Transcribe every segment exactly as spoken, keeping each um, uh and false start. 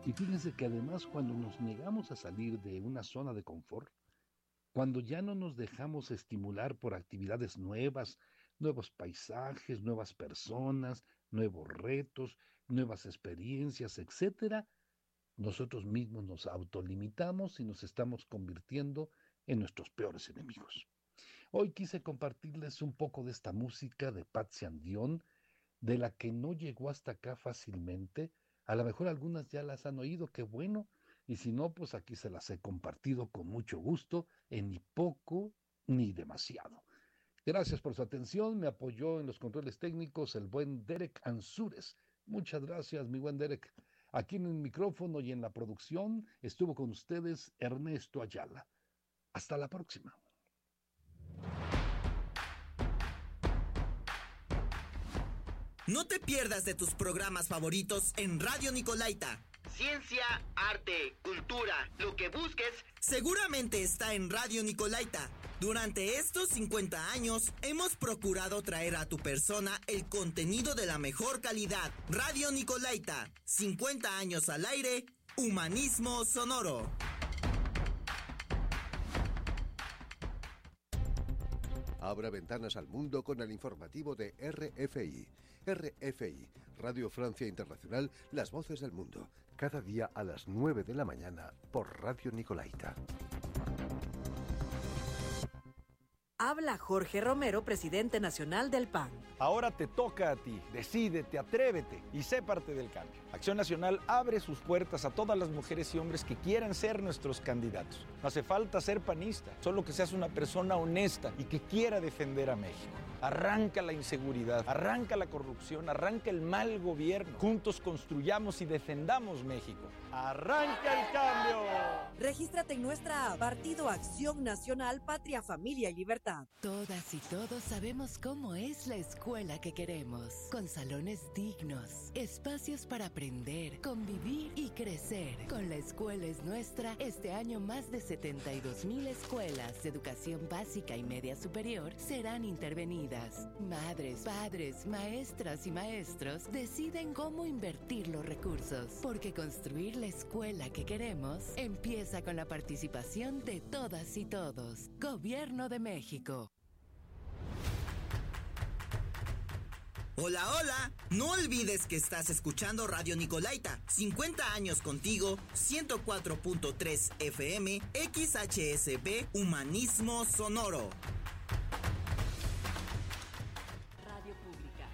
Y fíjense que además cuando nos negamos a salir de una zona de confort, cuando ya no nos dejamos estimular por actividades nuevas, nuevos paisajes, nuevas personas, nuevos retos, nuevas experiencias, etcétera, nosotros mismos nos autolimitamos y nos estamos convirtiendo en nuestros peores enemigos. Hoy quise compartirles un poco de esta música de Patsy and Dion, de la que no llegó hasta acá fácilmente. A lo mejor algunas ya las han oído, qué bueno, y si no, pues aquí se las he compartido con mucho gusto, en ni poco ni demasiado. Gracias por su atención, me apoyó en los controles técnicos el buen Derek Ansúrez. Muchas gracias, mi buen Derek. Aquí en el micrófono y en la producción estuvo con ustedes Ernesto Ayala. Hasta la próxima. No te pierdas de tus programas favoritos en Radio Nicolaita. Ciencia, arte, cultura, lo que busques, seguramente está en Radio Nicolaita. Durante estos cincuenta años, hemos procurado traer a tu persona el contenido de la mejor calidad. Radio Nicolaita, cincuenta años al aire, humanismo sonoro. Abra ventanas al mundo con el informativo de R F I. R F I, Radio Francia Internacional, las voces del mundo. Cada día a las nueve de la mañana por Radio Nicolaita. Habla Jorge Romero, presidente nacional del P A N. Ahora te toca a ti. Decídete, atrévete y sé parte del cambio. Acción Nacional abre sus puertas a todas las mujeres y hombres que quieran ser nuestros candidatos. No hace falta ser panista, solo que seas una persona honesta y que quiera defender a México. Arranca la inseguridad, arranca la corrupción, arranca el mal gobierno. Juntos construyamos y defendamos México. ¡Arranca el cambio! Regístrate en nuestra app, Partido Acción Nacional, Patria, Familia y Libertad. Todas y todos sabemos cómo es la escuela que queremos, con salones dignos, espacios para aprender, convivir y crecer. Con La Escuela es Nuestra, este año más de setenta y dos mil escuelas de educación básica y media superior serán intervenidas. Madres, padres, maestras y maestros deciden cómo invertir los recursos, porque construir la escuela que queremos empieza con la participación de todas y todos. Gobierno de México. Hola, hola, no olvides que estás escuchando Radio Nicolaita, cincuenta años contigo, ciento cuatro punto tres F M, X H S B, Humanismo Sonoro. Radio Pública.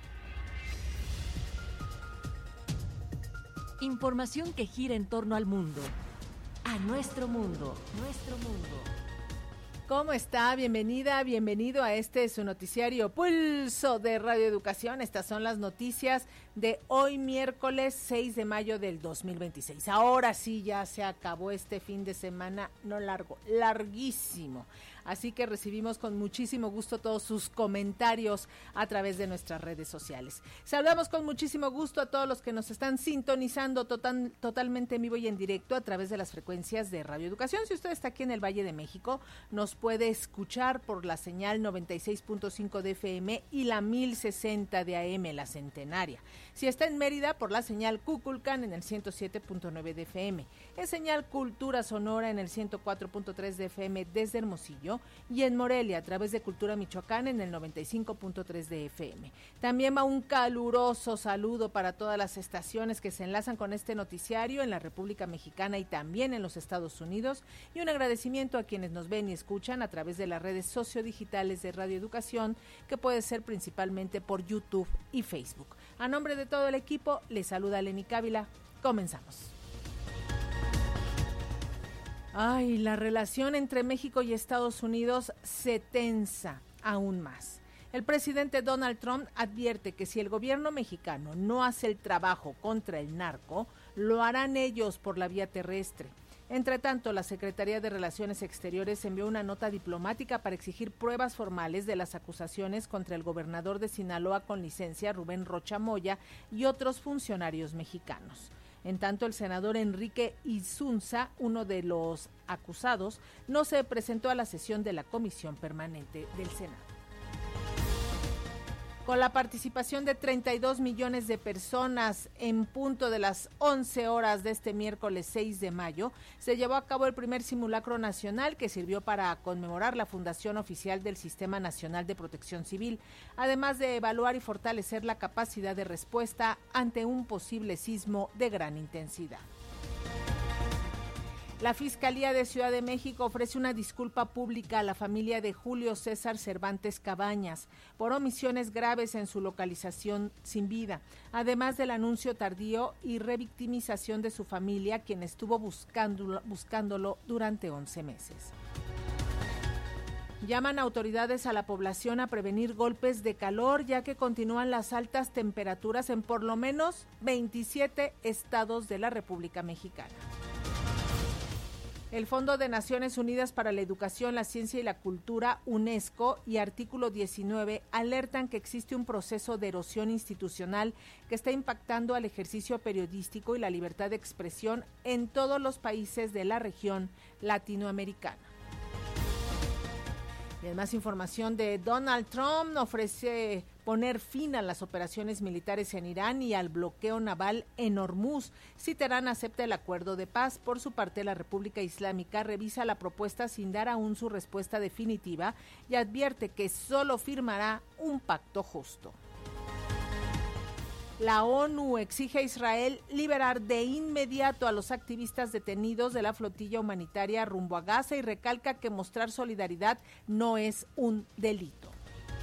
Información que gira en torno al mundo, a nuestro mundo, nuestro mundo. ¿Cómo está? Bienvenida, bienvenido a este su noticiario Pulso de Radio Educación. Estas son las noticias de hoy miércoles seis de mayo del dos mil veintiséis. Ahora sí ya se acabó este fin de semana, no largo, larguísimo. Así que recibimos con muchísimo gusto todos sus comentarios a través de nuestras redes sociales. Saludamos con muchísimo gusto a todos los que nos están sintonizando total, totalmente en vivo y en directo a través de las frecuencias de Radio Educación. Si usted está aquí en el Valle de México, nos puede escuchar por la señal noventa y seis punto cinco de F M y la mil sesenta de A M, la Centenaria. Si está en Mérida, por la señal Cuculcán en el ciento siete punto nueve de F M. En señal Cultura Sonora en el ciento cuatro punto tres de F M desde Hermosillo. Y en Morelia a través de Cultura Michoacán en el noventa y cinco punto tres de F M. También va un caluroso saludo para todas las estaciones que se enlazan con este noticiario en la República Mexicana y también en los Estados Unidos, y un agradecimiento a quienes nos ven y escuchan a través de las redes sociodigitales de Radio Educación, que puede ser principalmente por YouTube y Facebook. A nombre de todo el equipo, les saluda Lenny Cávila. Comenzamos. Ay, la relación entre México y Estados Unidos se tensa aún más. El presidente Donald Trump advierte que si el gobierno mexicano no hace el trabajo contra el narco, lo harán ellos por la vía terrestre. Entre tanto, la Secretaría de Relaciones Exteriores envió una nota diplomática para exigir pruebas formales de las acusaciones contra el gobernador de Sinaloa con licencia, Rubén Rocha Moya, y otros funcionarios mexicanos. En tanto, el senador Enrique Insunza, uno de los acusados, no se presentó a la sesión de la Comisión Permanente del Senado. Con la participación de treinta y dos millones de personas en punto de las once horas de este miércoles seis de mayo, se llevó a cabo el primer simulacro nacional que sirvió para conmemorar la fundación oficial del Sistema Nacional de Protección Civil, además de evaluar y fortalecer la capacidad de respuesta ante un posible sismo de gran intensidad. La Fiscalía de Ciudad de México ofrece una disculpa pública a la familia de Julio César Cervantes Cabañas por omisiones graves en su localización sin vida, además del anuncio tardío y revictimización de su familia, quien estuvo buscándolo, buscándolo durante once meses. Llaman autoridades a la población a prevenir golpes de calor, ya que continúan las altas temperaturas en por lo menos veintisiete estados de la República Mexicana. El Fondo de Naciones Unidas para la Educación, la Ciencia y la Cultura, UNESCO y Artículo diecinueve alertan que existe un proceso de erosión institucional que está impactando al ejercicio periodístico y la libertad de expresión en todos los países de la región latinoamericana. Y en más información de Donald Trump, ofrece poner fin a las operaciones militares en Irán y al bloqueo naval en Hormuz si Teherán acepta el acuerdo de paz. Por su parte, la República Islámica revisa la propuesta sin dar aún su respuesta definitiva y advierte que solo firmará un pacto justo. La ONU exige a Israel liberar de inmediato a los activistas detenidos de la flotilla humanitaria rumbo a Gaza y recalca que mostrar solidaridad no es un delito.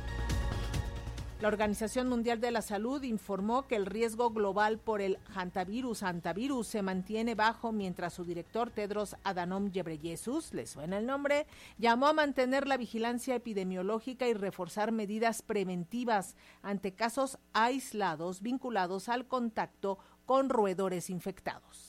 La Organización Mundial de la Salud informó que el riesgo global por el hantavirus, hantavirus se mantiene bajo, mientras su director Tedros Adhanom Ghebreyesus, ¿le suena el nombre?, llamó a mantener la vigilancia epidemiológica y reforzar medidas preventivas ante casos aislados vinculados al contacto con roedores infectados.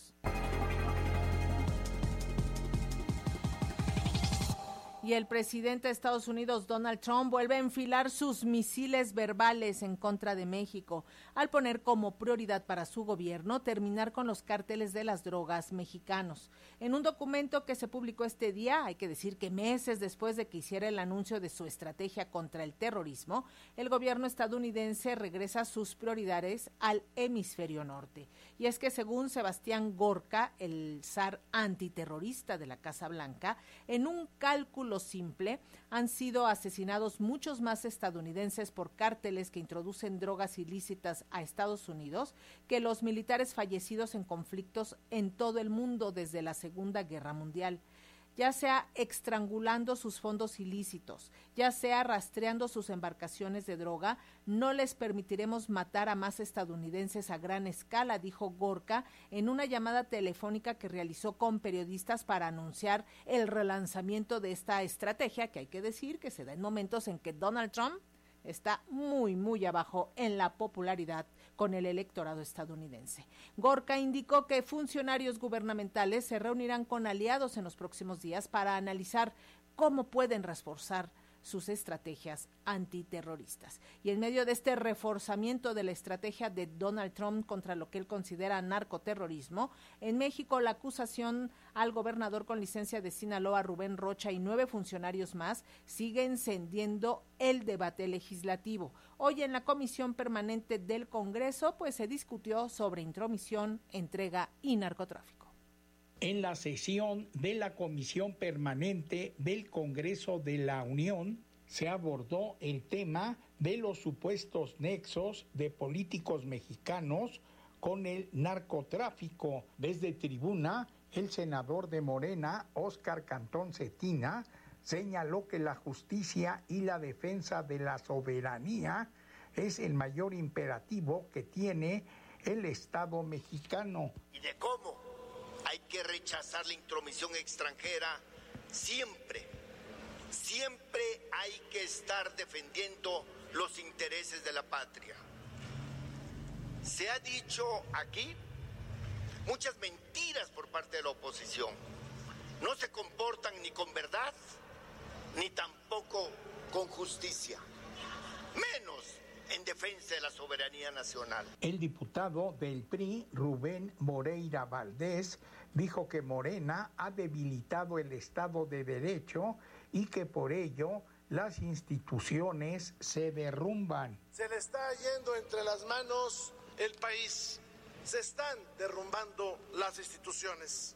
Y el presidente de Estados Unidos, Donald Trump, vuelve a enfilar sus misiles verbales en contra de México, al poner como prioridad para su gobierno terminar con los cárteles de las drogas mexicanos. En un documento que se publicó este día, hay que decir que meses después de que hiciera el anuncio de su estrategia contra el terrorismo, el gobierno estadounidense regresa sus prioridades al hemisferio norte. Y es que según Sebastián Gorka, el zar antiterrorista de la Casa Blanca, en un cálculo simple, han sido asesinados muchos más estadounidenses por cárteles que introducen drogas ilícitas a Estados Unidos que los militares fallecidos en conflictos en todo el mundo desde la Segunda Guerra Mundial. Ya sea estrangulando sus fondos ilícitos, ya sea rastreando sus embarcaciones de droga, no les permitiremos matar a más estadounidenses a gran escala, dijo Gorka en una llamada telefónica que realizó con periodistas para anunciar el relanzamiento de esta estrategia, que hay que decir que se da en momentos en que Donald Trump está muy, muy abajo en la popularidad con el electorado estadounidense. Gorka indicó que funcionarios gubernamentales se reunirán con aliados en los próximos días para analizar cómo pueden reforzar sus estrategias antiterroristas. Y en medio de este reforzamiento de la estrategia de Donald Trump contra lo que él considera narcoterrorismo, en México la acusación al gobernador con licencia de Sinaloa, Rubén Rocha, y nueve funcionarios más sigue encendiendo el debate legislativo. Hoy en la Comisión Permanente del Congreso pues se discutió sobre intromisión, entrega y narcotráfico. En la sesión de la Comisión Permanente del Congreso de la Unión se abordó el tema de los supuestos nexos de políticos mexicanos con el narcotráfico. Desde tribuna, el senador de Morena, Óscar Cantón Cetina, señaló que la justicia y la defensa de la soberanía es el mayor imperativo que tiene el Estado mexicano. ¿Y de cómo? Hay que rechazar la intromisión extranjera siempre. Siempre hay que estar defendiendo los intereses de la patria. Se ha dicho aquí muchas mentiras por parte de la oposición. No se comportan ni con verdad, ni tampoco con justicia, menos en defensa de la soberanía nacional. El diputado del P R I, Rubén Moreira Valdés, dijo que Morena ha debilitado el Estado de Derecho y que por ello las instituciones se derrumban. Se le está yendo entre las manos el país. Se están derrumbando las instituciones.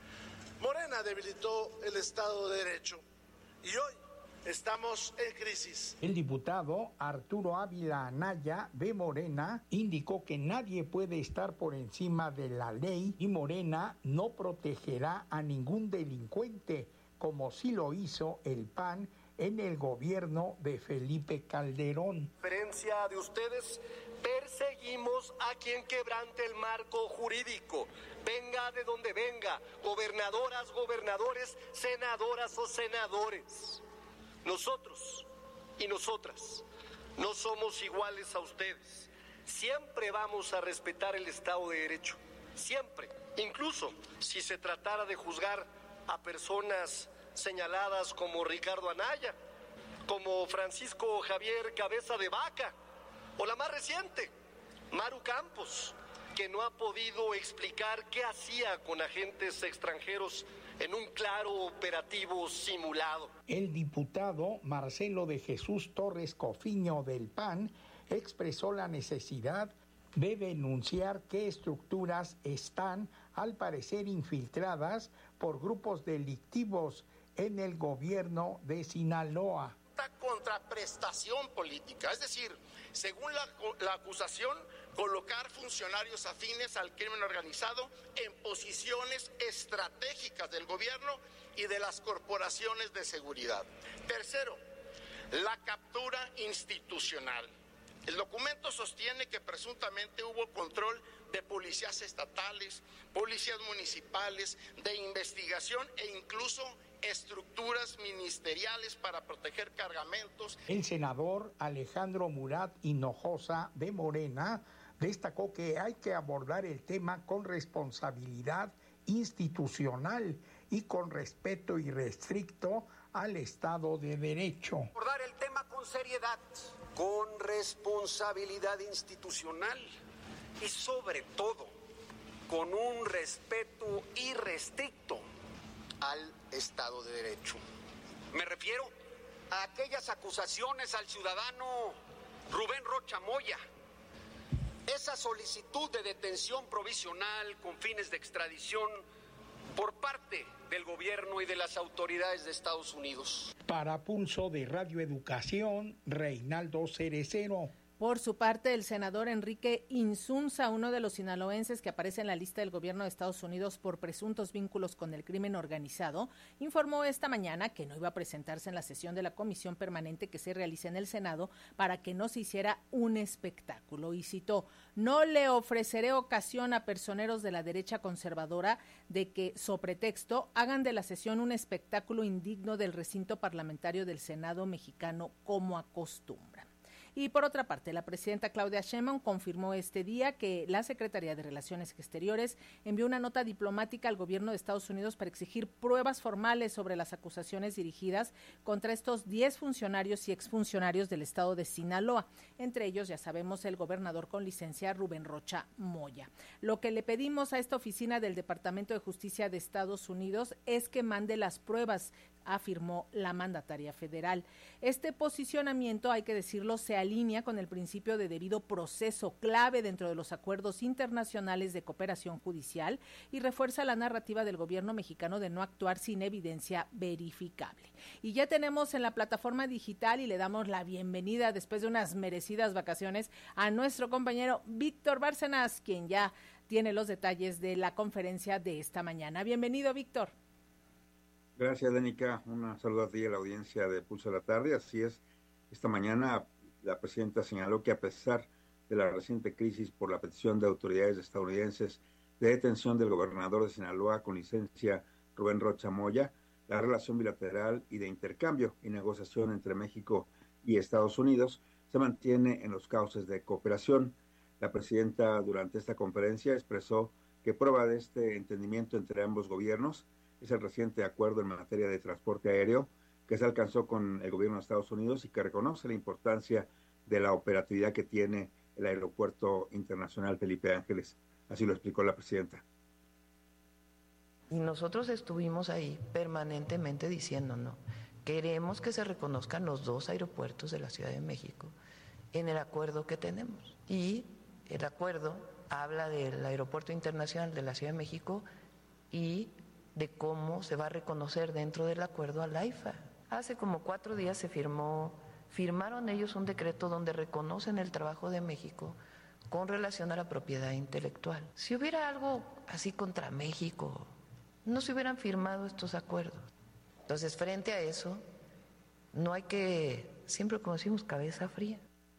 Morena debilitó el Estado de Derecho y hoy estamos en crisis. El diputado Arturo Ávila Anaya de Morena indicó que nadie puede estar por encima de la ley y Morena no protegerá a ningún delincuente, como sí lo hizo el P A N en el gobierno de Felipe Calderón. A diferencia de ustedes, perseguimos a quien quebrante el marco jurídico, venga de donde venga, gobernadoras, gobernadores, senadoras o senadores. Nosotros y nosotras no somos iguales a ustedes. Siempre vamos a respetar el Estado de Derecho, siempre. Incluso si se tratara de juzgar a personas señaladas como Ricardo Anaya, como Francisco Javier Cabeza de Vaca, o la más reciente, Maru Campos, que no ha podido explicar qué hacía con agentes extranjeros en un claro operativo simulado. El diputado Marcelo de Jesús Torres Cofiño del P A N expresó la necesidad de denunciar qué estructuras están, al parecer, infiltradas por grupos delictivos en el gobierno de Sinaloa. Contraprestación política, es decir, según la, la acusación, colocar funcionarios afines al crimen organizado en posiciones estratégicas del gobierno y de las corporaciones de seguridad. Tercero, la captura institucional. El documento sostiene que presuntamente hubo control de policías estatales, policías municipales, de investigación e incluso estructuras ministeriales para proteger cargamentos. El senador Alejandro Murat Hinojosa de Morena destacó que hay que abordar el tema con responsabilidad institucional y con respeto irrestricto al Estado de Derecho. Abordar el tema con seriedad, con responsabilidad institucional y sobre todo con un respeto irrestricto al Estado de Derecho. Me refiero a aquellas acusaciones al ciudadano Rubén Rocha Moya, esa solicitud de detención provisional con fines de extradición por parte del gobierno y de las autoridades de Estados Unidos. Para Pulso de Radio Educación, Reinaldo Cerecero. Por su parte, el senador Enrique Insunza, uno de los sinaloenses que aparece en la lista del gobierno de Estados Unidos por presuntos vínculos con el crimen organizado, informó esta mañana que no iba a presentarse en la sesión de la comisión permanente que se realiza en el Senado para que no se hiciera un espectáculo. Y citó: no le ofreceré ocasión a personeros de la derecha conservadora de que, so pretexto, hagan de la sesión un espectáculo indigno del recinto parlamentario del Senado mexicano como acostumbran. Y por otra parte, la presidenta Claudia Sheinbaum confirmó este día que la Secretaría de Relaciones Exteriores envió una nota diplomática al gobierno de Estados Unidos para exigir pruebas formales sobre las acusaciones dirigidas contra estos diez funcionarios y exfuncionarios del estado de Sinaloa, entre ellos, ya sabemos, el gobernador con licencia Rubén Rocha Moya. Lo que le pedimos a esta oficina del Departamento de Justicia de Estados Unidos es que mande las pruebas, afirmó la mandataria federal. Este posicionamiento, hay que decirlo, se alinea con el principio de debido proceso, clave dentro de los acuerdos internacionales de cooperación judicial, y refuerza la narrativa del gobierno mexicano de no actuar sin evidencia verificable. Y ya tenemos en la plataforma digital, y le damos la bienvenida después de unas merecidas vacaciones a nuestro compañero Víctor Bárcenas, quien ya tiene los detalles de la conferencia de esta mañana. Bienvenido, Víctor. Gracias, Danica. Un saludo a ti y a la audiencia de Pulso de la Tarde. Así es, esta mañana la presidenta señaló que a pesar de la reciente crisis por la petición de autoridades estadounidenses de detención del gobernador de Sinaloa con licencia Rubén Rocha Moya, la relación bilateral y de intercambio y negociación entre México y Estados Unidos se mantiene en los cauces de cooperación. La presidenta durante esta conferencia expresó que prueba de este entendimiento entre ambos gobiernos es el reciente acuerdo en materia de transporte aéreo que se alcanzó con el gobierno de Estados Unidos y que reconoce la importancia de la operatividad que tiene el Aeropuerto Internacional Felipe Ángeles. Así lo explicó la presidenta. Y nosotros estuvimos ahí permanentemente diciendo, ¿no?, Queremos que se reconozcan los dos aeropuertos de la Ciudad de México en el acuerdo que tenemos. Y el acuerdo habla del Aeropuerto Internacional de la Ciudad de México y de cómo se va a reconocer dentro del acuerdo al AIFA. Hace como cuatro días se firmó, firmaron ellos un decreto donde reconocen el trabajo de México con relación a la propiedad intelectual. Si hubiera algo así contra México, no se hubieran firmado estos acuerdos. Entonces, frente a eso, no hay que, siempre como decimos, cabeza fría.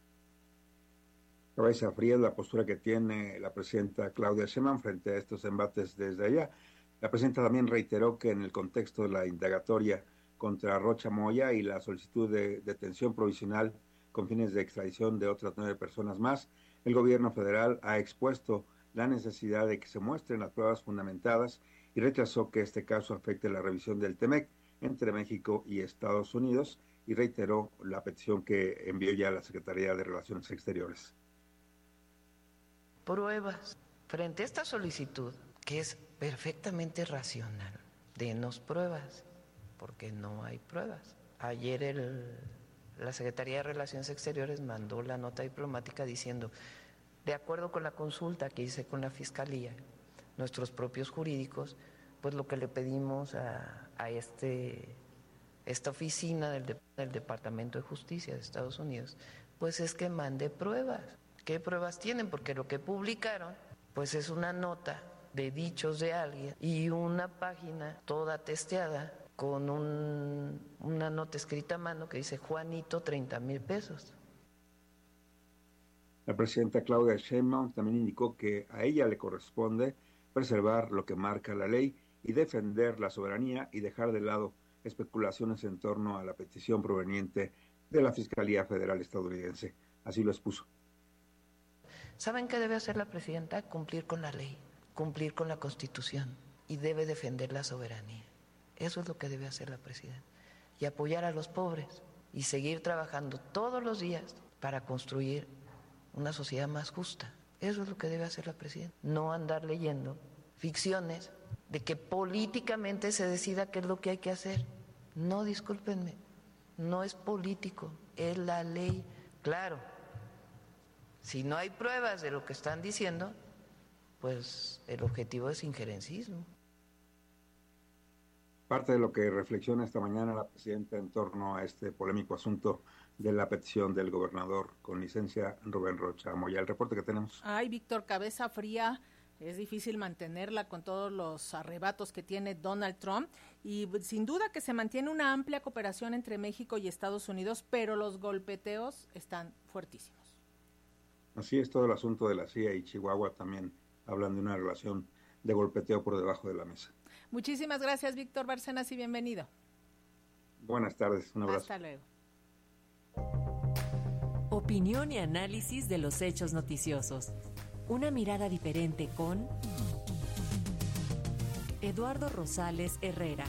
Cabeza fría es la postura que tiene la presidenta Claudia Sheinbaum frente a estos embates desde allá. La presidenta también reiteró que en el contexto de la indagatoria contra Rocha Moya y la solicitud de detención provisional con fines de extradición de otras nueve personas más, el gobierno federal ha expuesto la necesidad de que se muestren las pruebas fundamentadas y rechazó que este caso afecte la revisión del TEMEC entre México y Estados Unidos y reiteró la petición que envió ya la Secretaría de Relaciones Exteriores. Pruebas. Frente a esta solicitud, que es perfectamente racional, denos pruebas, porque no hay pruebas. Ayer el, la Secretaría de Relaciones Exteriores mandó la nota diplomática diciendo, de acuerdo con la consulta que hice con la Fiscalía, nuestros propios jurídicos, pues lo que le pedimos a, a este, esta oficina del, de, del Departamento de Justicia de Estados Unidos, pues es que mande pruebas. ¿Qué pruebas tienen? Porque lo que publicaron, pues es una nota de dichos de alguien y una página toda testeada con un, una nota escrita a mano que dice Juanito treinta mil pesos. La presidenta Claudia Sheinbaum también indicó que a ella le corresponde preservar lo que marca la ley y defender la soberanía y dejar de lado especulaciones en torno a la petición proveniente de la Fiscalía Federal estadounidense. Así lo expuso. ¿Saben qué debe hacer la presidenta? Cumplir con la ley, cumplir con la Constitución y debe defender la soberanía. Eso es lo que debe hacer la presidenta. Y apoyar a los pobres y seguir trabajando todos los días para construir una sociedad más justa. Eso es lo que debe hacer la presidenta. No andar leyendo ficciones de que políticamente se decida qué es lo que hay que hacer. No, discúlpenme, no es político, es la ley. Claro, si no hay pruebas de lo que están diciendo, pues el objetivo es injerencismo. Parte de lo que reflexiona esta mañana la presidenta en torno a este polémico asunto de la petición del gobernador con licencia Rubén Rocha Moya. El reporte que tenemos. Ay, Víctor, cabeza fría. Es difícil mantenerla con todos los arrebatos que tiene Donald Trump y sin duda que se mantiene una amplia cooperación entre México y Estados Unidos, pero los golpeteos están fuertísimos. Así es, todo el asunto de la C I A y Chihuahua también hablan de una relación de golpeteo por debajo de la mesa. Muchísimas gracias, Víctor Bárcenas, y bienvenido. Buenas tardes, un abrazo. Hasta luego. Opinión y análisis de los hechos noticiosos. Una mirada diferente con Eduardo Rosales Herrera.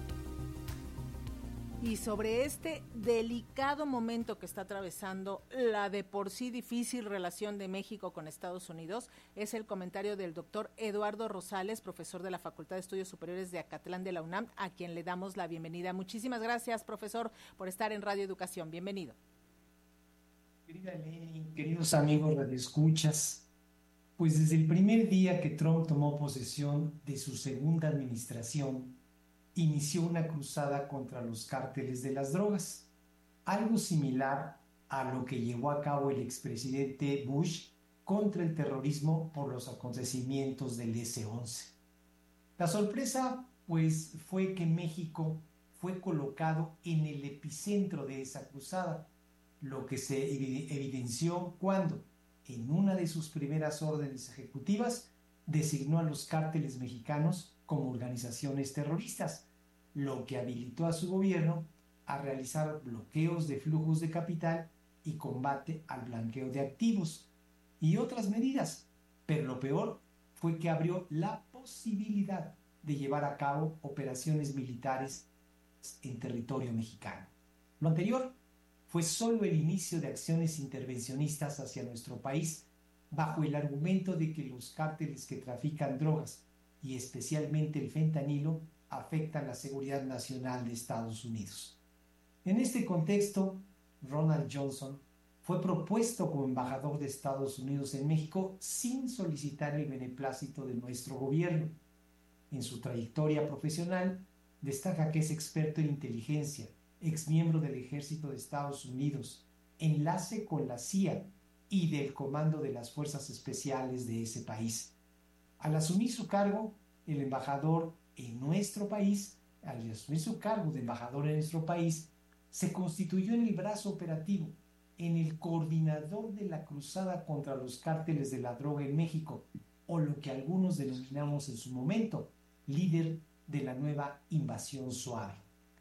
Y sobre este delicado momento que está atravesando la de por sí difícil relación de México con Estados Unidos, es el comentario del doctor Eduardo Rosales, profesor de la Facultad de Estudios Superiores de Acatlán de la UNAM, a quien le damos la bienvenida. Muchísimas gracias, profesor, por estar en Radio Educación. Bienvenido. Querida Leni, queridos amigos radioescuchas, pues desde el primer día que Trump tomó posesión de su segunda administración, inició una cruzada contra los cárteles de las drogas, algo similar a lo que llevó a cabo el expresidente Bush contra el terrorismo por los acontecimientos del ese once. La sorpresa, pues, fue que México fue colocado en el epicentro de esa cruzada, lo que se evidenció cuando, en una de sus primeras órdenes ejecutivas, designó a los cárteles mexicanos como organizaciones terroristas, lo que habilitó a su gobierno a realizar bloqueos de flujos de capital y combate al blanqueo de activos y otras medidas. Pero lo peor fue que abrió la posibilidad de llevar a cabo operaciones militares en territorio mexicano. Lo anterior fue solo el inicio de acciones intervencionistas hacia nuestro país, bajo el argumento de que los cárteles que trafican drogas, y especialmente el fentanilo, afectan la seguridad nacional de Estados Unidos. En este contexto, Ronald Johnson fue propuesto como embajador de Estados Unidos en México sin solicitar el beneplácito de nuestro gobierno. En su trayectoria profesional, destaca que es experto en inteligencia, exmiembro del Ejército de Estados Unidos, enlace con la C I A y del Comando de las Fuerzas Especiales de ese país. Al asumir su cargo, el embajador en nuestro país, al asumir su cargo de embajador en nuestro país, se constituyó en el brazo operativo, en el coordinador de la cruzada contra los cárteles de la droga en México, o lo que algunos denominamos en su momento, líder de la nueva invasión suave.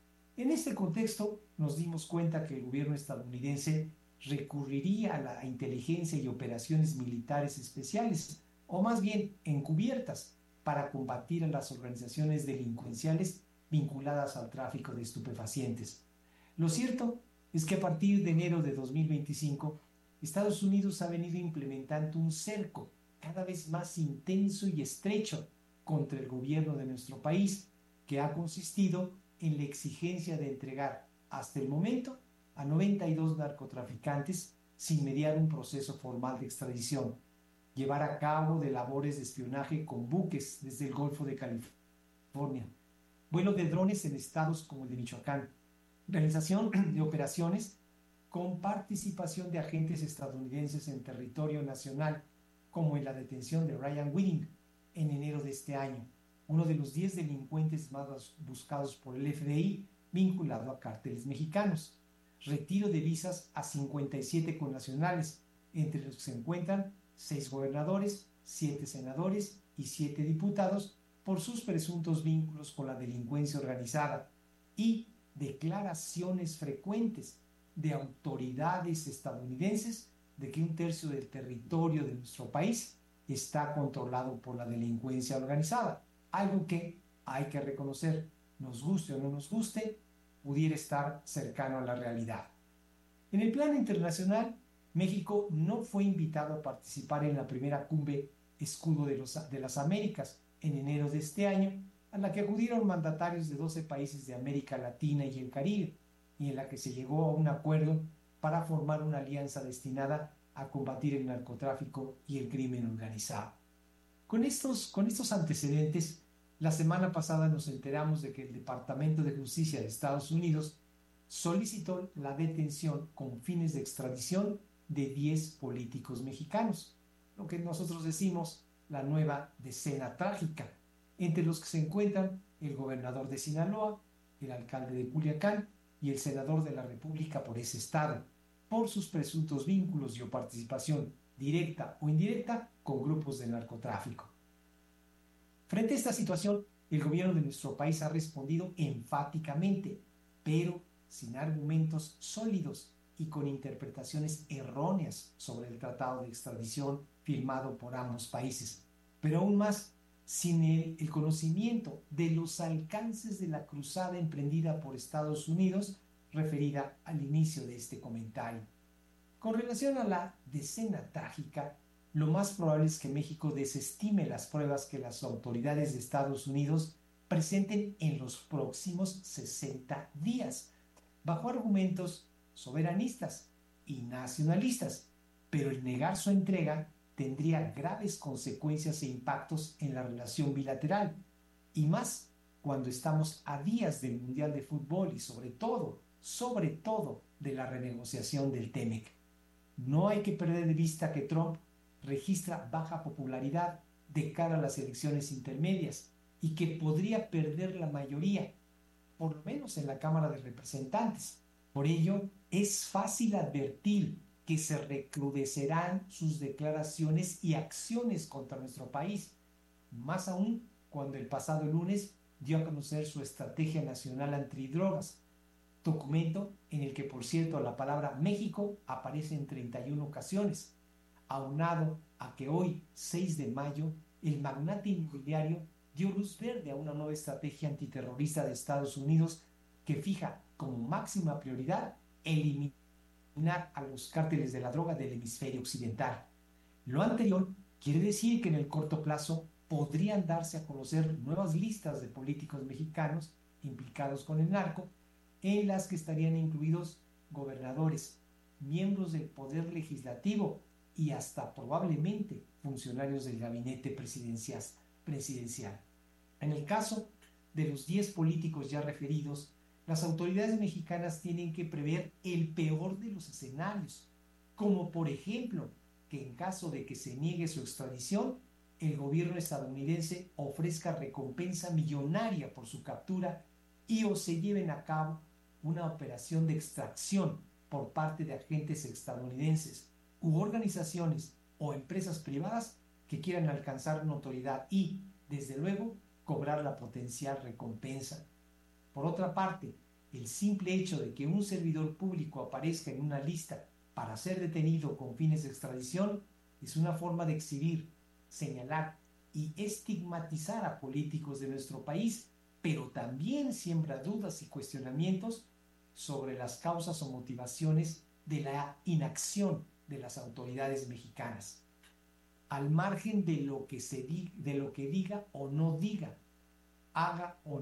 En este contexto, nos dimos cuenta que el gobierno estadounidense recurriría a la inteligencia y operaciones militares especiales, o más bien encubiertas, para combatir a las organizaciones delincuenciales vinculadas al tráfico de estupefacientes. Lo cierto es que a partir de enero de dos mil veinticinco, Estados Unidos ha venido implementando un cerco cada vez más intenso y estrecho contra el gobierno de nuestro país, que ha consistido en la exigencia de entregar hasta el momento a noventa y dos narcotraficantes sin mediar un proceso formal de extradición, llevar a cabo de labores de espionaje con buques desde el Golfo de California, vuelo de drones en estados como el de Michoacán, realización de operaciones con participación de agentes estadounidenses en territorio nacional, como en la detención de Ryan Whiting en enero de este año, uno de los diez delincuentes más buscados por el F B I vinculado a cárteles mexicanos, retiro de visas a cincuenta y siete connacionales, entre los que se encuentran seis gobernadores, siete senadores y siete diputados por sus presuntos vínculos con la delincuencia organizada, y declaraciones frecuentes de autoridades estadounidenses de que un tercio del territorio de nuestro país está controlado por la delincuencia organizada, algo que hay que reconocer, nos guste o no nos guste, pudiera estar cercano a la realidad. En el plano internacional, México no fue invitado a participar en la primera cumbre Escudo de, los, de las Américas en enero de este año, a la que acudieron mandatarios de doce países de América Latina y el Caribe, y en la que se llegó a un acuerdo para formar una alianza destinada a combatir el narcotráfico y el crimen organizado. Con estos, con estos antecedentes, la semana pasada nos enteramos de que el Departamento de Justicia de Estados Unidos solicitó la detención con fines de extradición de diez políticos mexicanos, lo que nosotros decimos la nueva decena trágica, entre los que se encuentran el gobernador de Sinaloa, el alcalde de Culiacán y el senador de la República por ese estado, por sus presuntos vínculos y o participación directa o indirecta con grupos de narcotráfico. Frente a esta situación, el gobierno de nuestro país ha respondido enfáticamente, pero sin argumentos sólidos y con interpretaciones erróneas sobre el tratado de extradición firmado por ambos países, pero aún más sin el, el conocimiento de los alcances de la cruzada emprendida por Estados Unidos referida al inicio de este comentario. Con relación a la decena trágica, lo más probable es que México desestime las pruebas que las autoridades de Estados Unidos presenten en los próximos sesenta días, bajo argumentos soberanistas y nacionalistas, pero el negar su entrega tendría graves consecuencias e impactos en la relación bilateral, y más cuando estamos a días del Mundial de Fútbol y sobre todo, sobre todo, de la renegociación del TEMEC. No hay que perder de vista que Trump registra baja popularidad de cara a las elecciones intermedias y que podría perder la mayoría, por lo menos en la Cámara de Representantes. Por ello, es fácil advertir que se recrudecerán sus declaraciones y acciones contra nuestro país, más aún cuando el pasado lunes dio a conocer su Estrategia Nacional Antidrogas, documento en el que, por cierto, la palabra México aparece en treinta y una ocasiones, aunado a que hoy, seis de mayo, el magnate inmobiliario dio luz verde a una nueva estrategia antiterrorista de Estados Unidos que fija como máxima prioridad eliminar a los cárteles de la droga del hemisferio occidental. Lo anterior quiere decir que en el corto plazo podrían darse a conocer nuevas listas de políticos mexicanos implicados con el narco, en las que estarían incluidos gobernadores, miembros del Poder Legislativo y hasta probablemente funcionarios del gabinete presidencial. presidencial. En el caso de los diez políticos ya referidos, las autoridades mexicanas tienen que prever el peor de los escenarios, como por ejemplo que en caso de que se niegue su extradición, el gobierno estadounidense ofrezca recompensa millonaria por su captura y o se lleven a cabo una operación de extracción por parte de agentes estadounidenses u organizaciones o empresas privadas que quieran alcanzar notoriedad y, desde luego, cobrar la potencial recompensa. Por otra parte, el simple hecho de que un servidor público aparezca en una lista para ser detenido con fines de extradición es una forma de exhibir, señalar y estigmatizar a políticos de nuestro país, pero también siembra dudas y cuestionamientos sobre las causas o motivaciones de la inacción de las autoridades mexicanas. Al margen de lo que se di- de lo que diga o no diga, haga o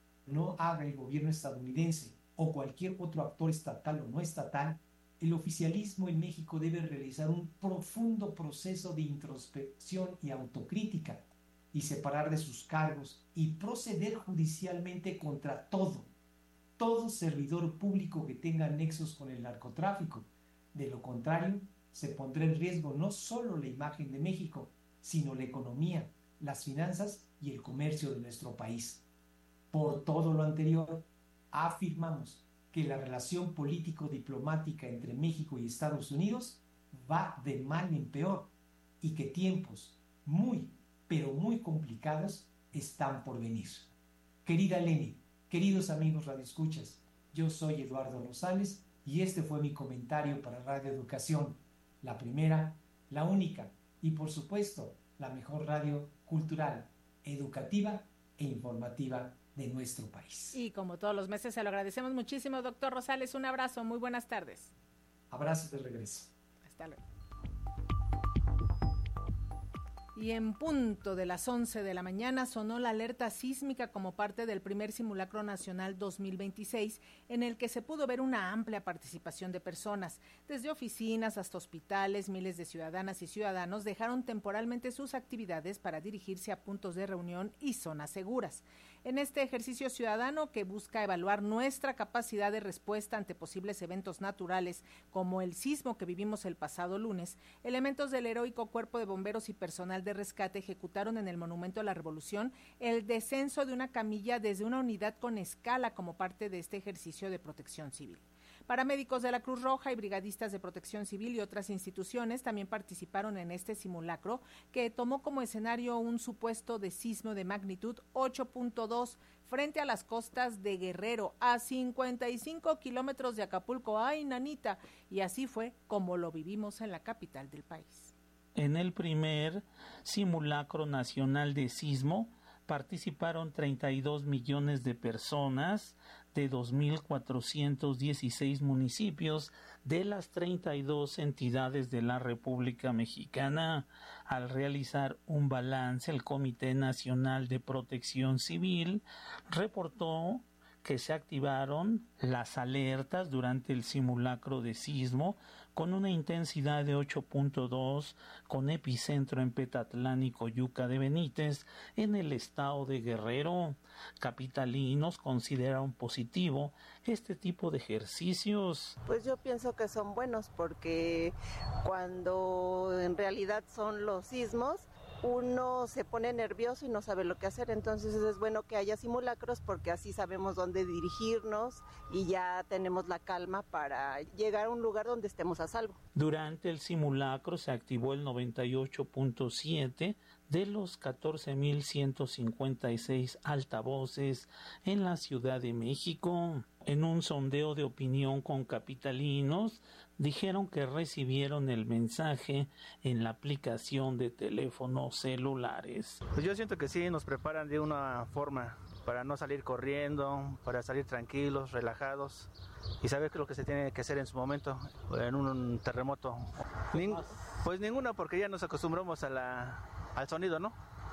no haga el gobierno estadounidense o cualquier otro actor estatal o no estatal, el oficialismo en México debe realizar un profundo proceso de introspección y autocrítica y separar de sus cargos y proceder judicialmente contra todo, todo servidor público que tenga nexos con el narcotráfico. De lo contrario, se pondrá en riesgo no solo la imagen de México, sino la economía, las finanzas y el comercio de nuestro país. Por todo lo anterior, afirmamos que la relación político-diplomática entre México y Estados Unidos va de mal en peor y que tiempos muy, pero muy complicados están por venir. Querida Leni, queridos amigos radioescuchas, yo soy Eduardo Rosales y este fue mi comentario para Radio Educación, la primera, la única y por supuesto la mejor radio cultural, educativa e informativa de nuestro país. Y como todos los meses se lo agradecemos muchísimo, doctor Rosales, un abrazo, muy buenas tardes. Abrazos de regreso. Hasta luego. Y en punto de las once de la mañana sonó la alerta sísmica como parte del primer simulacro nacional dos mil veintiséis, en el que se pudo ver una amplia participación de personas. Desde oficinas hasta hospitales, miles de ciudadanas y ciudadanos dejaron temporalmente sus actividades para dirigirse a puntos de reunión y zonas seguras. En este ejercicio ciudadano que busca evaluar nuestra capacidad de respuesta ante posibles eventos naturales, como el sismo que vivimos el pasado lunes, elementos del heroico Cuerpo de Bomberos y personal de rescate ejecutaron en el Monumento a la Revolución el descenso de una camilla desde una unidad con escala como parte de este ejercicio de protección civil. Paramédicos de la Cruz Roja y brigadistas de Protección Civil y otras instituciones también participaron en este simulacro que tomó como escenario un supuesto de sismo de magnitud ocho punto dos frente a las costas de Guerrero, a cincuenta y cinco kilómetros de Acapulco. ¡Ay, nanita! Y así fue como lo vivimos en la capital del país. En el primer simulacro nacional de sismo participaron treinta y dos millones de personas de dos mil cuatrocientos dieciséis municipios de las treinta y dos entidades de la República Mexicana. Al realizar un balance, el Comité Nacional de Protección Civil reportó que se activaron las alertas durante el simulacro de sismo con una intensidad de ocho punto dos, con epicentro en Petatlán y Coyuca de Benítez, en el estado de Guerrero. Capitalinos consideraron positivo este tipo de ejercicios. Pues yo pienso que son buenos porque cuando en realidad son los sismos, uno se pone nervioso y no sabe lo que hacer, entonces es bueno que haya simulacros porque así sabemos dónde dirigirnos y ya tenemos la calma para llegar a un lugar donde estemos a salvo. Durante el simulacro se activó el noventa y ocho punto siete de los catorce mil ciento cincuenta y seis altavoces en la Ciudad de México. En un sondeo de opinión con capitalinos, dijeron que recibieron el mensaje en la aplicación de teléfonos celulares. Pues yo siento que sí, nos preparan de una forma para no salir corriendo, para salir tranquilos, relajados y saber qué es lo que se tiene que hacer en su momento, en un terremoto. Nin- pues ninguna, porque ya nos acostumbramos a la, al sonido, ¿no?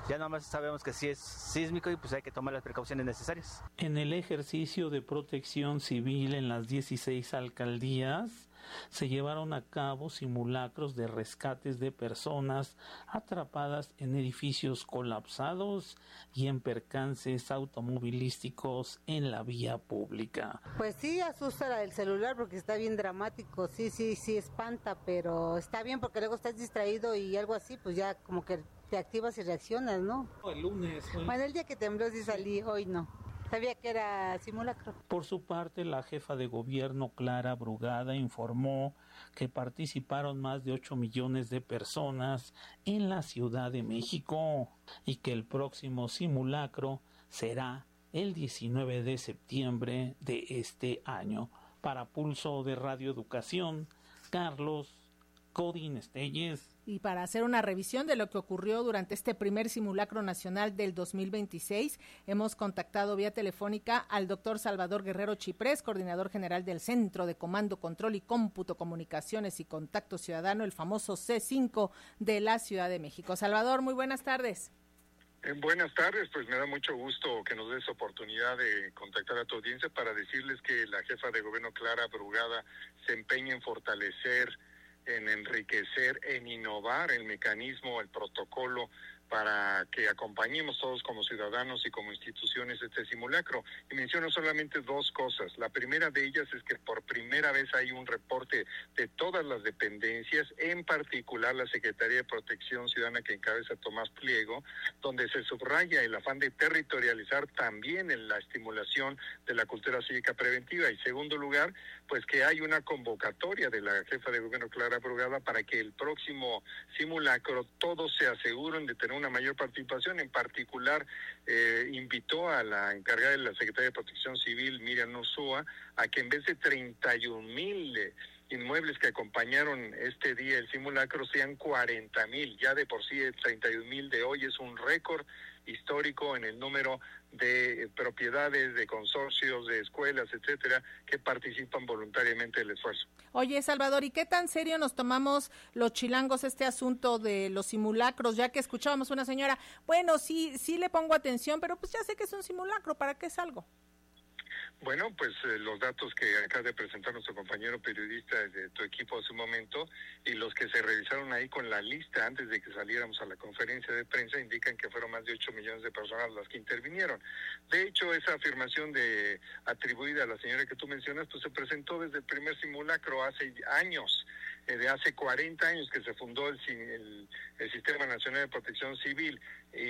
Ya nada más sabemos que sí es sísmico y pues hay que tomar las precauciones necesarias. En el ejercicio de protección civil en las dieciséis alcaldías se llevaron a cabo simulacros de rescates de personas atrapadas en edificios colapsados y en percances automovilísticos en la vía pública. Pues sí, asusta la del celular porque está bien dramático, sí, sí, sí, espanta, pero está bien porque luego estás distraído y algo así, pues ya como que te activas y reaccionas, ¿no? El lunes. ¿eh? Bueno, el día que tembló sí salí, hoy no. Sabía que era simulacro. Por su parte, la jefa de gobierno, Clara Brugada, informó que participaron más de ocho millones de personas en la Ciudad de México y que el próximo simulacro será el diecinueve de septiembre de este año. Para Pulso de Radio Educación, Carlos Godín Estelles. Y para hacer una revisión de lo que ocurrió durante este primer simulacro nacional del dos mil veintiséis, hemos contactado vía telefónica al doctor Salvador Guerrero Chiprés, coordinador general del Centro de Comando, Control y Cómputo, Comunicaciones y Contacto Ciudadano, el famoso C cinco de la Ciudad de México. Salvador, muy buenas tardes. Eh, buenas tardes, pues me da mucho gusto que nos des oportunidad de contactar a tu audiencia para decirles que la jefa de gobierno, Clara Brugada, se empeña en fortalecer, en enriquecer, en innovar el mecanismo, el protocolo para que acompañemos todos como ciudadanos y como instituciones este simulacro. Y menciono solamente dos cosas. La primera de ellas es que por primera vez hay un reporte de todas las dependencias, en particular la Secretaría de Protección Ciudadana que encabeza Tomás Pliego, donde se subraya el afán de territorializar también en la estimulación de la cultura cívica preventiva. Y segundo lugar, pues que hay una convocatoria de la jefa de gobierno, Clara Brugada, para que el próximo simulacro todos se aseguren de tener una mayor participación. En particular, eh, invitó a la encargada de la Secretaría de Protección Civil, Miriam Ursúa, a que en vez de treinta y un mil eh, inmuebles que acompañaron este día el simulacro sean cuarenta mil. Ya de por sí el treinta y un mil de hoy es un récord histórico en el número de propiedades, de consorcios, de escuelas, etcétera, que participan voluntariamente del esfuerzo. Oye, Salvador, ¿y qué tan serio nos tomamos los chilangos este asunto de los simulacros? Ya que escuchábamos una señora, bueno, sí, sí le pongo atención, pero pues ya sé que es un simulacro, ¿para qué salgo? Bueno, pues eh, los datos que acaba de presentar nuestro compañero periodista de tu equipo hace un momento y los que se revisaron ahí con la lista antes de que saliéramos a la conferencia de prensa indican que fueron más de ocho millones de personas las que intervinieron. De hecho, esa afirmación de atribuida a la señora que tú mencionas, pues se presentó desde el primer simulacro hace años, eh, de hace cuarenta años que se fundó el, el, el Sistema Nacional de Protección Civil,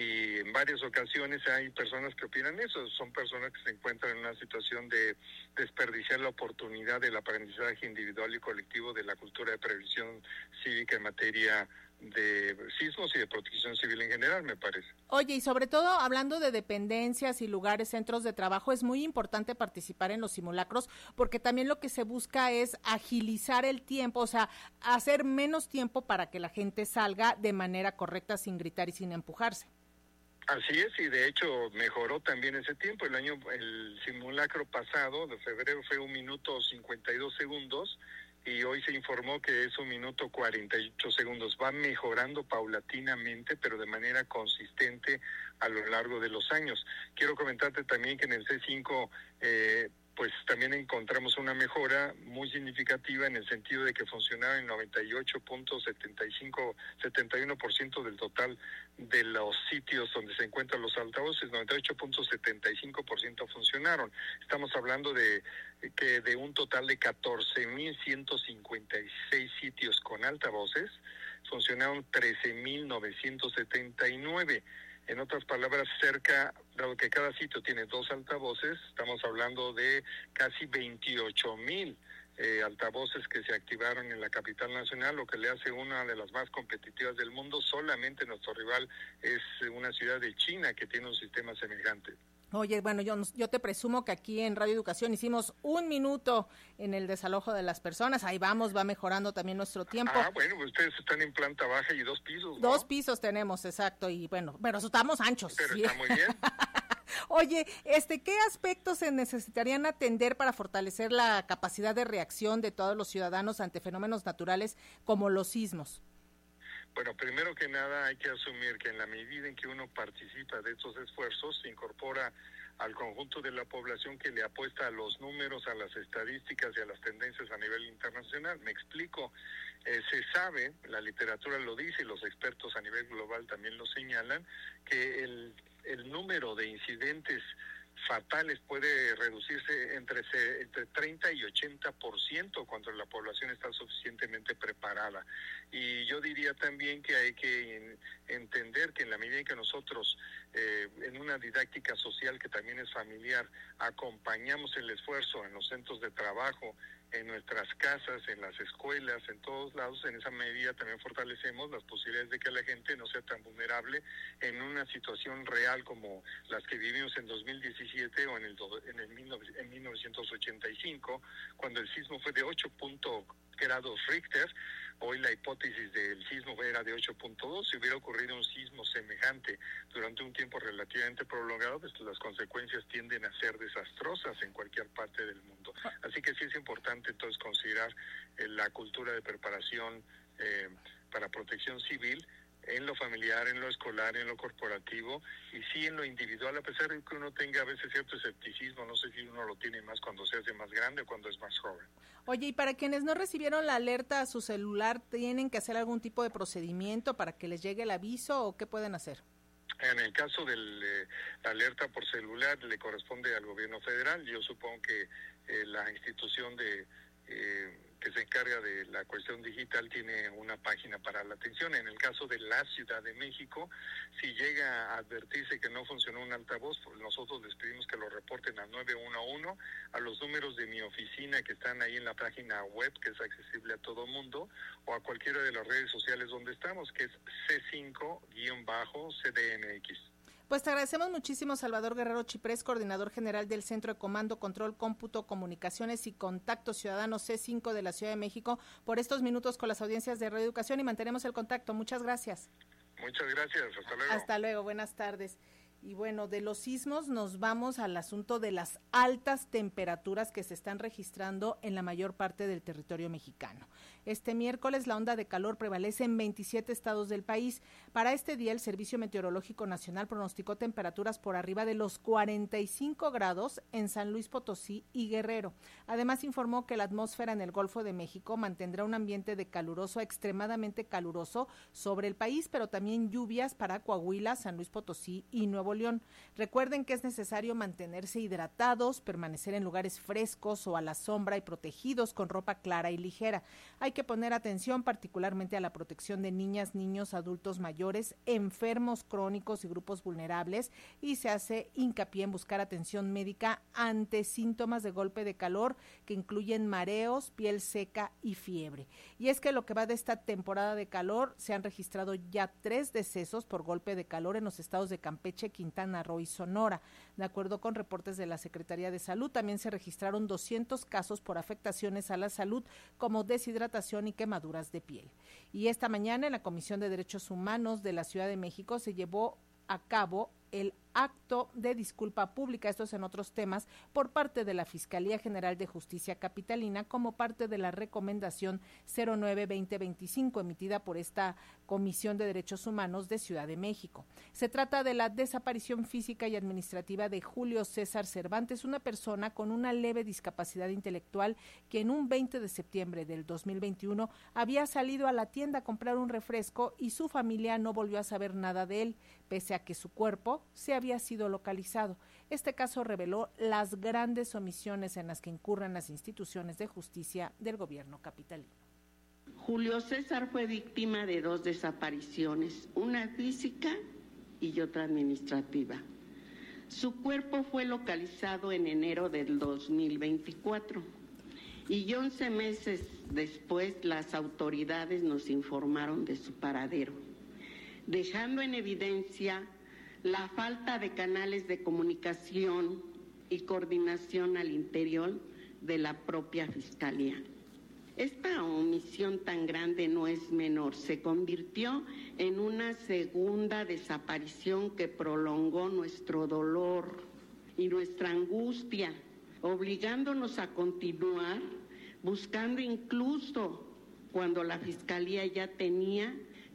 y en varias ocasiones hay personas que opinan eso. Son personas que se encuentran en una situación de desperdiciar la oportunidad del aprendizaje individual y colectivo de la cultura de prevención cívica en materia de sismos y de protección civil en general, me parece. Oye, y sobre todo hablando de dependencias y lugares, centros de trabajo, es muy importante participar en los simulacros porque también lo que se busca es agilizar el tiempo, o sea, hacer menos tiempo para que la gente salga de manera correcta sin gritar y sin empujarse. Así es, y de hecho mejoró también ese tiempo. El año, el simulacro pasado de febrero fue un minuto cincuenta y dos segundos y hoy se informó que es un minuto cuarenta y ocho segundos. Va mejorando paulatinamente, pero de manera consistente a lo largo de los años. Quiero comentarte también que en el C cinco eh, pues también encontramos una mejora muy significativa en el sentido de que funcionaba en noventa y ocho punto setenta y cinco, setenta y uno por ciento del total de los sitios donde se encuentran los altavoces, noventa y ocho punto setenta y cinco por ciento funcionaron. Estamos hablando de que de un total de catorce mil ciento cincuenta y seis sitios con altavoces, funcionaron trece mil novecientos setenta y nueve. En otras palabras, cerca, dado que cada sitio tiene dos altavoces, estamos hablando de casi veintiocho mil eh, altavoces que se activaron en la capital nacional, lo que le hace una de las más competitivas del mundo. Solamente nuestro rival es una ciudad de China que tiene un sistema semejante. Oye, bueno, yo, yo te presumo que aquí en Radio Educación hicimos un minuto en el desalojo de las personas. Ahí vamos, va mejorando también nuestro tiempo. Ah, bueno, pues ustedes están en planta baja y dos pisos, ¿no? Dos pisos tenemos, exacto, y bueno, pero estamos anchos. Pero ¿sí? Está muy bien. Oye, este, ¿qué aspectos se necesitarían atender para fortalecer la capacidad de reacción de todos los ciudadanos ante fenómenos naturales como los sismos? Bueno, primero que nada hay que asumir que en la medida en que uno participa de estos esfuerzos, se incorpora al conjunto de la población que le apuesta a los números, a las estadísticas y a las tendencias a nivel internacional. Me explico, eh, se sabe, la literatura lo dice y los expertos a nivel global también lo señalan, que el, el número de incidentes fatales puede reducirse entre, entre treinta y ochenta por ciento cuando la población está suficientemente preparada. Y yo diría también que hay que en, entender que en la medida en que nosotros, eh, en una didáctica social que también es familiar, acompañamos el esfuerzo en los centros de trabajo, en nuestras casas, en las escuelas, en todos lados, en esa medida también fortalecemos las posibilidades de que la gente no sea tan vulnerable en una situación real como las que vivimos en dos mil diecisiete o en el, en el en mil novecientos ochenta y cinco, cuando el sismo fue de ocho grados Richter. Hoy la hipótesis del sismo era de ocho punto dos. Si hubiera ocurrido un sismo semejante durante un tiempo relativamente prolongado, pues las consecuencias tienden a ser desastrosas en cualquier parte del mundo. Así que sí es importante entonces considerar eh, la cultura de preparación eh, para protección civil en lo familiar, en lo escolar, en lo corporativo y sí en lo individual, a pesar de que uno tenga a veces cierto escepticismo. No sé si uno lo tiene más cuando se hace más grande o cuando es más joven. Oye, y para quienes no recibieron la alerta a su celular, ¿tienen que hacer algún tipo de procedimiento para que les llegue el aviso o qué pueden hacer? En el caso de eh, la alerta por celular le corresponde al gobierno federal. Yo supongo que eh, la institución de eh, que se encarga de la cuestión digital tiene una página para la atención. En el caso de la Ciudad de México, si llega a advertirse que no funcionó un altavoz, pues nosotros les pedimos que lo reporten al nueve uno uno, a los números de mi oficina que están ahí en la página web, que es accesible a todo mundo, o a cualquiera de las redes sociales donde estamos, que es C cinco C D M X. Pues te agradecemos muchísimo, Salvador Guerrero Chiprés, coordinador general del Centro de Comando, Control, Cómputo, Comunicaciones y Contacto Ciudadano C cinco de la Ciudad de México, por estos minutos con las audiencias de Radio Educación y mantenemos el contacto. Muchas gracias. Muchas gracias, hasta luego. Hasta luego, buenas tardes. Y bueno, de los sismos nos vamos al asunto de las altas temperaturas que se están registrando en la mayor parte del territorio mexicano. Este miércoles la onda de calor prevalece en veintisiete estados del país. Para este día el Servicio Meteorológico Nacional pronosticó temperaturas por arriba de los cuarenta y cinco grados en San Luis Potosí y Guerrero. Además informó que la atmósfera en el Golfo de México mantendrá un ambiente de caluroso a extremadamente caluroso sobre el país, pero también lluvias para Coahuila, San Luis Potosí y Nuevo León. Recuerden que es necesario mantenerse hidratados, permanecer en lugares frescos o a la sombra y protegidos con ropa clara y ligera. Hay que poner atención particularmente a la protección de niñas, niños, adultos mayores, enfermos crónicos y grupos vulnerables, y se hace hincapié en buscar atención médica ante síntomas de golpe de calor que incluyen mareos, piel seca y fiebre. Y es que lo que va de esta temporada de calor se han registrado ya tres decesos por golpe de calor en los estados de Campeche, Quintana Roo y Sonora. De acuerdo con reportes de la Secretaría de Salud, también se registraron doscientos casos por afectaciones a la salud como deshidratación y quemaduras de piel. Y esta mañana en la Comisión de Derechos Humanos de la Ciudad de México se llevó a cabo el acto de disculpa pública, estos en otros temas, por parte de la Fiscalía General de Justicia Capitalina como parte de la recomendación cero nueve veinte veinticinco emitida por esta Comisión de Derechos Humanos de Ciudad de México. Se trata de la desaparición física y administrativa de Julio César Cervantes, una persona con una leve discapacidad intelectual que en un veinte de septiembre del dos mil veintiuno había salido a la tienda a comprar un refresco y su familia no volvió a saber nada de él, pese a que su cuerpo se había sido localizado. Este caso reveló las grandes omisiones en las que incurren las instituciones de justicia del gobierno capitalino. Julio César fue víctima de dos desapariciones, una física y otra administrativa. Su cuerpo fue localizado en enero del dos mil veinticuatro y once meses después las autoridades nos informaron de su paradero, dejando en evidencia la falta de canales de comunicación y coordinación al interior de la propia Fiscalía. Esta omisión tan grande no es menor, se convirtió en una segunda desaparición que prolongó nuestro dolor y nuestra angustia, obligándonos a continuar buscando incluso cuando la Fiscalía ya tenía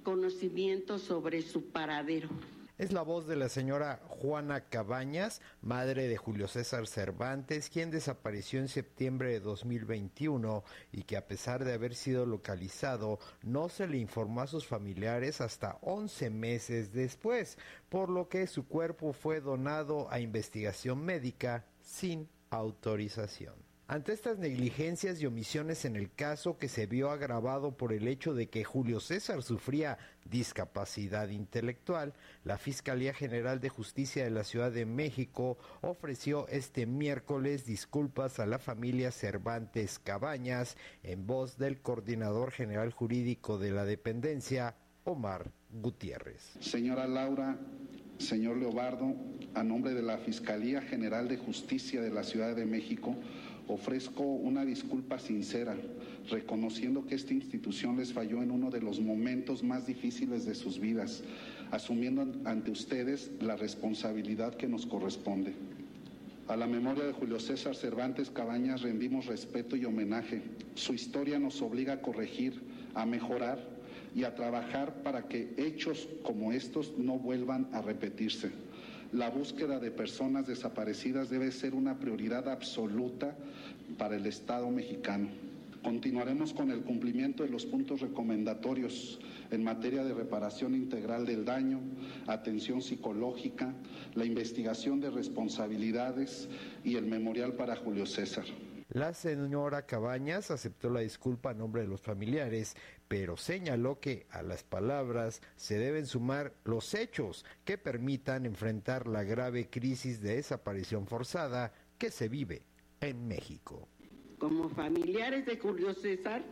conocimiento sobre su paradero. Es la voz de la señora Juana Cabañas, madre de Julio César Cervantes, quien desapareció en septiembre de dos mil veintiuno y que, a pesar de haber sido localizado, no se le informó a sus familiares hasta once meses después, por lo que su cuerpo fue donado a investigación médica sin autorización. Ante estas negligencias y omisiones en el caso, que se vio agravado por el hecho de que Julio César sufría discapacidad intelectual, la Fiscalía General de Justicia de la Ciudad de México ofreció este miércoles disculpas a la familia Cervantes Cabañas en voz del Coordinador General Jurídico de la dependencia, Omar Gutiérrez. Señora Laura, señor Leobardo, a nombre de la Fiscalía General de Justicia de la Ciudad de México, ofrezco una disculpa sincera, reconociendo que esta institución les falló en uno de los momentos más difíciles de sus vidas, asumiendo ante ustedes la responsabilidad que nos corresponde. A la memoria de Julio César Cervantes Cabañas rendimos respeto y homenaje. Su historia nos obliga a corregir, a mejorar y a trabajar para que hechos como estos no vuelvan a repetirse. La búsqueda de personas desaparecidas debe ser una prioridad absoluta para el Estado mexicano. Continuaremos con el cumplimiento de los puntos recomendatorios en materia de reparación integral del daño, atención psicológica, la investigación de responsabilidades y el memorial para Julio César. La señora Cabañas aceptó la disculpa a nombre de los familiares, pero señaló que a las palabras se deben sumar los hechos que permitan enfrentar la grave crisis de desaparición forzada que se vive en México. Como familiares de Julio César,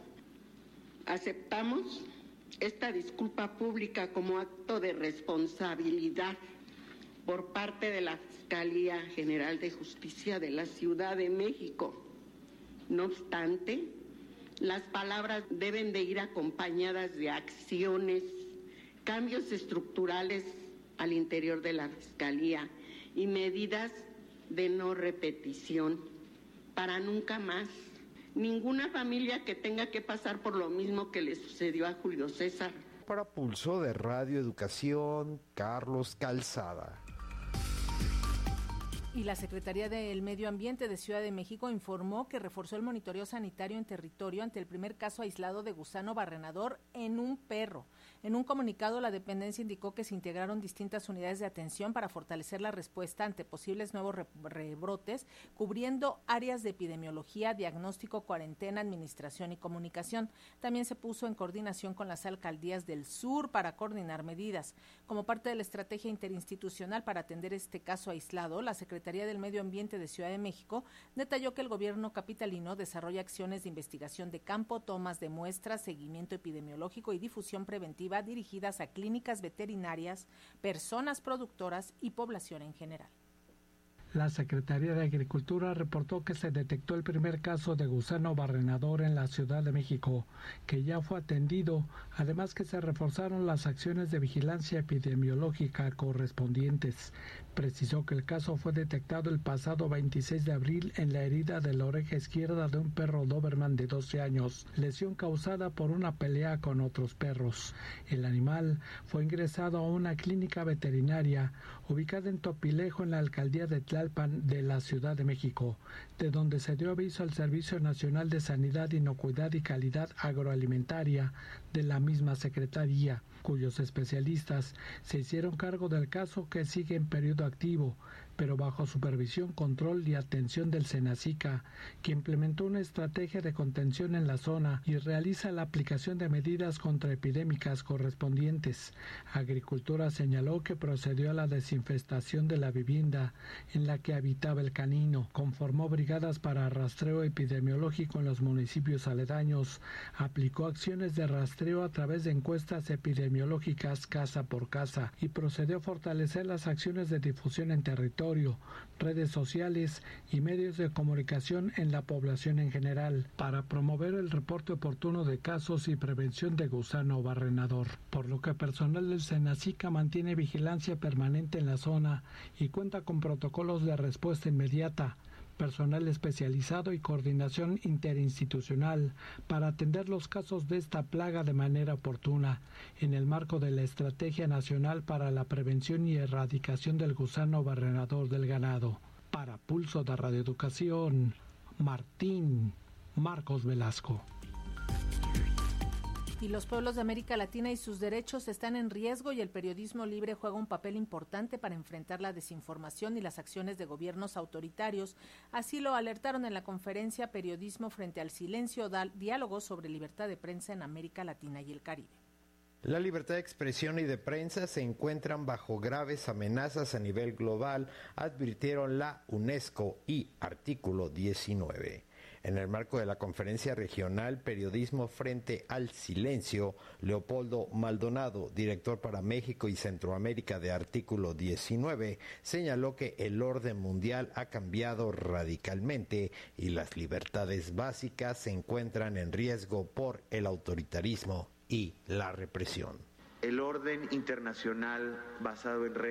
aceptamos esta disculpa pública como acto de responsabilidad por parte de la Fiscalía General de Justicia de la Ciudad de México. No obstante, las palabras deben de ir acompañadas de acciones, cambios estructurales al interior de la Fiscalía y medidas de no repetición para nunca más. Ninguna familia que tenga que pasar por lo mismo que le sucedió a Julio César. Para Pulso de Radio Educación, Carlos Calzada. Y la Secretaría del Medio Ambiente de Ciudad de México informó que reforzó el monitoreo sanitario en territorio ante el primer caso aislado de gusano barrenador en un perro. En un comunicado, la dependencia indicó que se integraron distintas unidades de atención para fortalecer la respuesta ante posibles nuevos rebrotes, cubriendo áreas de epidemiología, diagnóstico, cuarentena, administración y comunicación. También se puso en coordinación con las alcaldías del sur para coordinar medidas. Como parte de la estrategia interinstitucional para atender este caso aislado, la Secretaría del Medio Ambiente de Ciudad de México detalló que el gobierno capitalino desarrolla acciones de investigación de campo, tomas de muestras, seguimiento epidemiológico y difusión preventiva dirigidas a clínicas veterinarias, personas productoras y población en general. La Secretaría de Agricultura reportó que se detectó el primer caso de gusano barrenador en la Ciudad de México, que ya fue atendido, además que se reforzaron las acciones de vigilancia epidemiológica correspondientes. Precisó que el caso fue detectado el pasado veintiséis de abril en la herida de la oreja izquierda de un perro Doberman de doce años, lesión causada por una pelea con otros perros. El animal fue ingresado a una clínica veterinaria ubicada en Topilejo, en la alcaldía de Tlalpan de la Ciudad de México, de donde se dio aviso al Servicio Nacional de Sanidad, Inocuidad y Calidad Agroalimentaria de la misma Secretaría, cuyos especialistas se hicieron cargo del caso, que sigue en periodo activo, pero bajo supervisión, control y atención del Senacica, que implementó una estrategia de contención en la zona y realiza la aplicación de medidas contraepidémicas correspondientes. Agricultura señaló que procedió a la desinfestación de la vivienda en la que habitaba el canino, conformó brigadas para rastreo epidemiológico en los municipios aledaños, aplicó acciones de rastreo a través de encuestas epidemiológicas casa por casa y procedió a fortalecer las acciones de difusión en territorio, redes sociales y medios de comunicación en la población en general, para promover el reporte oportuno de casos y prevención de gusano barrenador, por lo que personal del Senacica mantiene vigilancia permanente en la zona y cuenta con protocolos de respuesta inmediata personal especializado y coordinación interinstitucional para atender los casos de esta plaga de manera oportuna, en el marco de la Estrategia Nacional para la Prevención y Erradicación del Gusano Barrenador del Ganado. Para Pulso de Radio Educación, Martín Marcos Velasco. Y los pueblos de América Latina y sus derechos están en riesgo y el periodismo libre juega un papel importante para enfrentar la desinformación y las acciones de gobiernos autoritarios. Así lo alertaron en la conferencia Periodismo frente al silencio, diálogo sobre libertad de prensa en América Latina y el Caribe. La libertad de expresión y de prensa se encuentran bajo graves amenazas a nivel global, advirtieron la UNESCO y artículo diecinueve. En el marco de la conferencia regional Periodismo frente al silencio, Leopoldo Maldonado, director para México y Centroamérica de Artículo diecinueve, señaló que el orden mundial ha cambiado radicalmente y las libertades básicas se encuentran en riesgo por el autoritarismo y la represión. El orden internacional basado en reglas